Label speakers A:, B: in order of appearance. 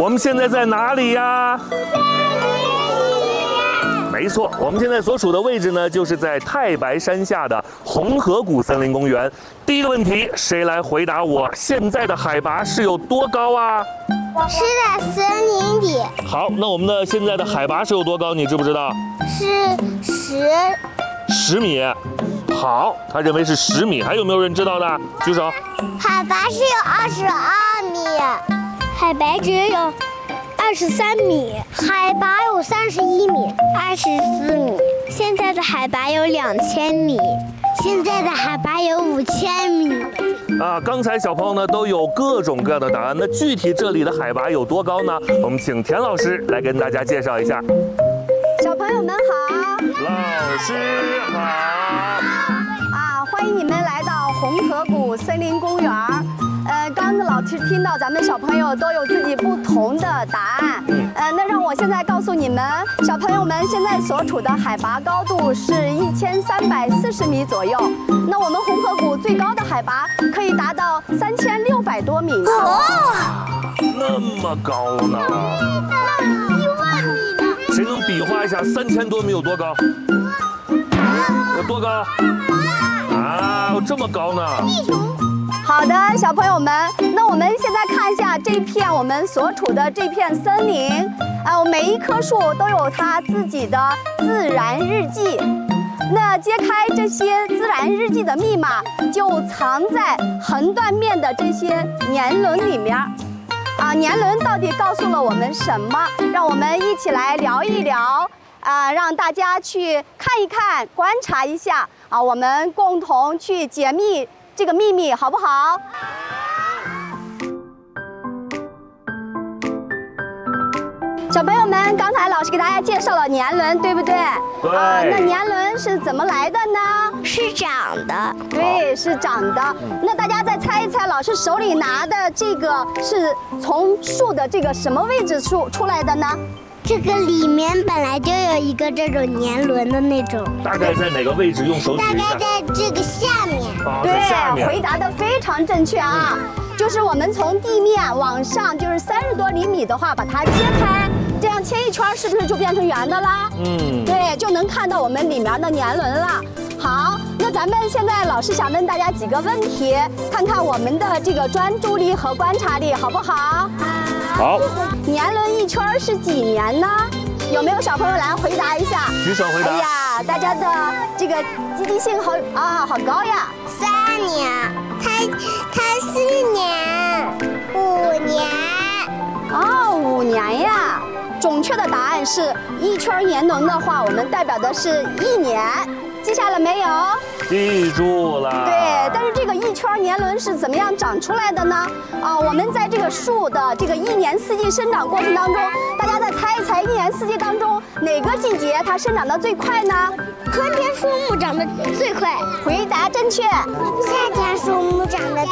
A: 我们现在在哪里呀？没错，我们现在所处的位置呢，就是在太白山下的红河谷森林公园。第一个问题，谁来回答我？现在的海拔是有多高啊？
B: 是在森林里。
A: 好，那我们的现在的海拔是有多高？你知不知道？
B: 是
A: 10米。好，他认为是10米。还有没有人知道的？举手。
B: 海拔是有22米，海拔只有23米，海拔有31米，24米。现在的海拔有2000米，现在的海拔有5000米。
A: 刚才小朋友呢都有各种各样的答案。那具体这里的海拔有多高呢？我们请田老师来跟大家介绍一下。
C: 小朋友们好，
A: 老师好。
C: 欢迎你们来到红河谷森林公园。刚刚老师听到咱们小朋友都有自己不同的答案。那让我现在告诉你们，小朋友们现在所处的海拔高度是1340米左右。那我们红河谷最高的海拔可以达到3600多米呢。
A: 那么高呢
B: 10000米呢？
A: 谁能比划一下3000多米有多高？有多高？有这么高呢？
C: 好的，小朋友们，那我们现在看一下这片我们所处的这片森林，每一棵树都有它自己的自然日记。那揭开这些自然日记的密码，就藏在横断面的这些年轮里面。年轮到底告诉了我们什么？让我们一起来聊一聊，让大家去看一看、观察一下，我们共同去解密这个秘密，好不好？小朋友们，刚才老师给大家介绍了年轮，对不对？
A: 对。
C: 那年轮是怎么来的呢？
B: 是长的。
C: 对，是长的。那大家再猜一猜，老师手里拿的这个是从树的这个什么位置出来的呢？
B: 这个里面本来就有一个这种年轮的那种。
A: 大概在哪个位置？用手指一下。
B: 大概在这个下面。
C: 对，回答的非常正确啊！就是我们从地面往上，就是30多厘米的话，把它揭开，这样切一圈，是不是就变成圆的啦？对，就能看到我们里面的年轮了。好，那咱们现在老师想问大家几个问题，看看我们的这个专注力和观察力好不好？
A: 好。
C: 年轮一圈是几年呢？有没有小朋友来回答一下？
A: 举手回答。
C: 哎呀，大家的这个积极性好高呀
B: ！3年，他4年，5年。
C: 5年呀！准确的答案是一圈年轮的话，我们代表的是1年。记下了没有？
A: 记住了。
C: 对，但是这个一圈年轮是怎么样长出来的呢？我们在这个树的这个1年4季生长过程当中，大家再猜一猜，1年4季当中哪个季节它生长得最快呢？
B: 春天树木长得最快。
C: 回答正确。
B: 夏天树木长得